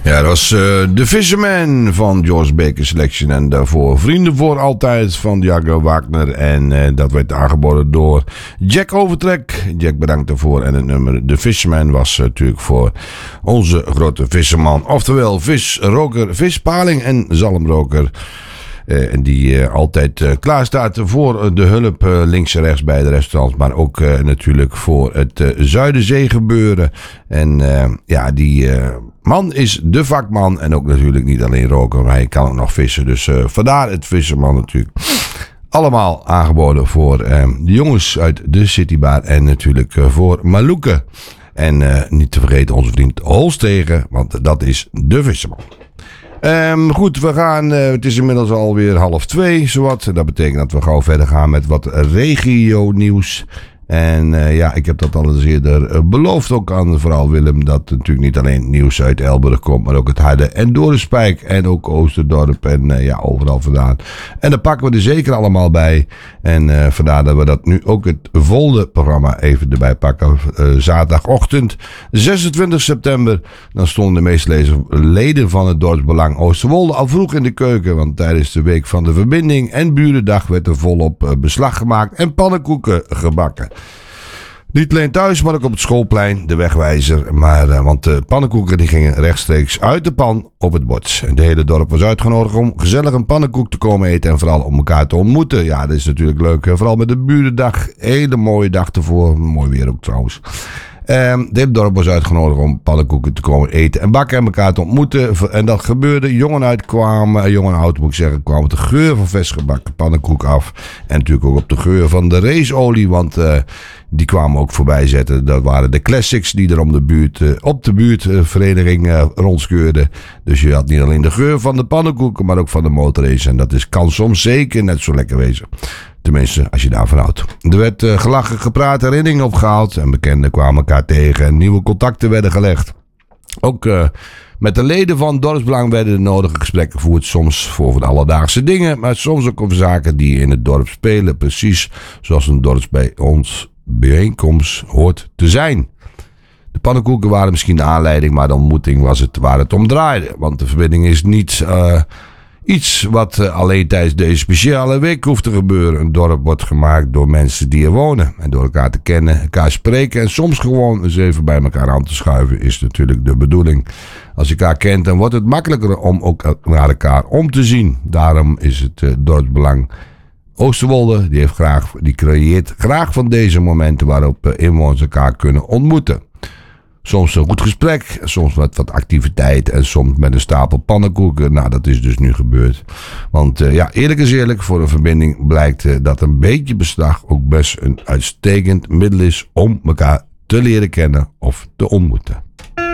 Ja, dat was The Fisherman van George Baker Selection. En daarvoor Vrienden voor Altijd van Django Wagner. En dat werd aangeboden door Jack Overtrek. Jack, bedankt daarvoor. En het nummer The Fisherman was natuurlijk voor onze grote visserman. Oftewel visroker, vispaling en zalmroker. En die altijd klaar staat voor de hulp links en rechts bij de restaurants. Maar ook natuurlijk voor het Zuidenzee gebeuren. En ja, die man is de vakman. En ook natuurlijk niet alleen roken, maar hij kan ook nog vissen. Dus vandaar het visserman natuurlijk. Allemaal aangeboden voor de jongens uit de Citybar. En natuurlijk voor Malouke. En niet te vergeten onze vriend Holstegen. Want dat is de visserman. Goed, we gaan, het is inmiddels alweer 1:30, zowat. Dat betekent dat we gauw verder gaan met wat regio-nieuws. En ja, ik heb dat al eens eerder beloofd ook aan vooral Willem. Dat natuurlijk niet alleen nieuws uit Elburg komt, maar ook het Harde en Dorenspijk. En ook Oosterdorp en ja, overal vandaan. En daar pakken we er zeker allemaal bij. En vandaar dat we dat nu ook het volgende programma even erbij pakken. Zaterdagochtend, 26 september. Dan stonden de meeste leden van het dorpsbelang Oosterwolde al vroeg in de keuken. Want tijdens de week van de verbinding en burendag werd er volop beslag gemaakt en pannenkoeken gebakken. Niet alleen thuis, maar ook op het schoolplein, de wegwijzer. Maar, want de pannenkoeken die gingen rechtstreeks uit de pan op het bord. En de hele dorp was uitgenodigd om gezellig een pannenkoek te komen eten. En vooral om elkaar te ontmoeten. Ja, dat is natuurlijk leuk. Vooral met de burendag. Hele mooie dag ervoor. Mooi weer ook trouwens. Het hele dorp was uitgenodigd om pannenkoeken te komen eten en bakken en elkaar te ontmoeten. En dat gebeurde. Jong en oud moet ik zeggen, kwamen de geur van vers gebakken pannenkoek af. En natuurlijk ook op de geur van de raceolie, want die kwamen ook voorbij zetten. Dat waren de classics die er op de buurtvereniging rondscheurden. Dus je had niet alleen de geur van de pannenkoeken, maar ook van de motorrace. En dat kan soms zeker net zo lekker wezen. Tenminste, als je daarvan houdt. Er werd gelachen, gepraat, herinneringen opgehaald. En bekenden kwamen elkaar tegen en nieuwe contacten werden gelegd. Ook met de leden van het dorpsbelang werden de nodige gesprekken gevoerd. Soms voor van alledaagse dingen, maar soms ook over zaken die in het dorp spelen. Precies zoals een dorpsbijeenkomst hoort te zijn. De pannenkoeken waren misschien de aanleiding, maar de ontmoeting was het waar het om draaide. Want de verbinding is niet iets wat alleen tijdens deze speciale week hoeft te gebeuren. Een dorp wordt gemaakt door mensen die er wonen. En door elkaar te kennen, elkaar spreken en soms gewoon eens even bij elkaar aan te schuiven is natuurlijk de bedoeling. Als je elkaar kent, dan wordt het makkelijker om ook naar elkaar om te zien. Daarom is het dorpsbelang Oosterwolde, die creëert graag van deze momenten waarop inwoners elkaar kunnen ontmoeten. Soms een goed gesprek, soms met wat activiteit en soms met een stapel pannenkoeken. Nou, dat is dus nu gebeurd. Want ja, eerlijk is eerlijk, voor een verbinding blijkt dat een beetje beslag ook best een uitstekend middel is om elkaar te leren kennen of te ontmoeten.